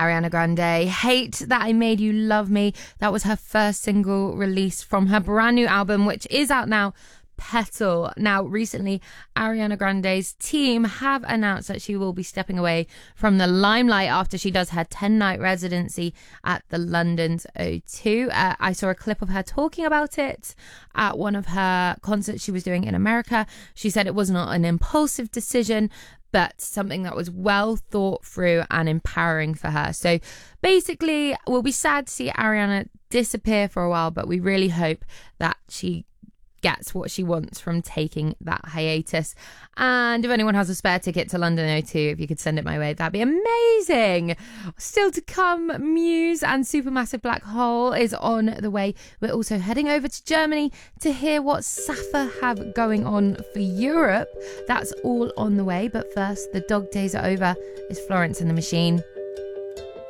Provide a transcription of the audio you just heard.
Ariana Grande, Hate That I Made You Love Me. That was her first single released from her brand new album, which is out now, Petal. Now, recently, Ariana Grande's team have announced that she will be stepping away from the limelight after she does her 10-night residency at the London's O2. I saw a clip of her talking about it at one of her concerts she was doing in America. She said it was not an impulsive decision, but something that was well thought through and empowering for her. So basically, we'll be sad to see Ariana disappear for a while, but we really hope that she gets what she wants from taking that hiatus. And if anyone has a spare ticket to London O2, if you could send it my way, that'd be amazing. Still to come, Muse and Supermassive Black Hole is on the way. We're also heading over to Germany to hear what Safa have going on for Europe. That's all on the way, but first, the dog days are over. It's Florence and the Machine.